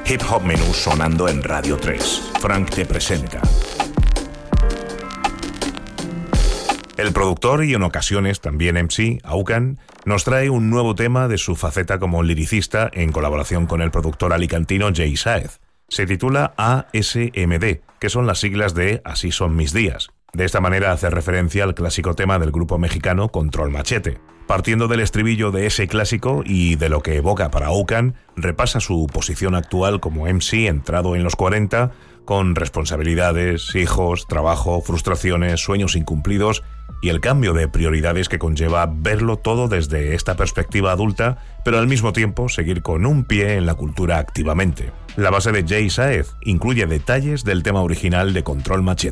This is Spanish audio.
Hip Hop Menú sonando en Radio 3. Frank te presenta. El productor y en ocasiones también MC, Aucan, nos trae un nuevo tema de su faceta como liricista en colaboración con el productor alicantino Jay Saez. Se titula ASMD, que son las siglas de Así son mis días. De esta manera hace referencia al clásico tema del grupo mexicano Control Machete. Partiendo del estribillo de ese clásico y de lo que evoca para Aucan, repasa su posición actual como MC entrado en los 40, con responsabilidades, hijos, trabajo, frustraciones, sueños incumplidos y el cambio de prioridades que conlleva verlo todo desde esta perspectiva adulta, pero al mismo tiempo seguir con un pie en la cultura activamente. La base de Jay Saez incluye detalles del tema original de Control Machete.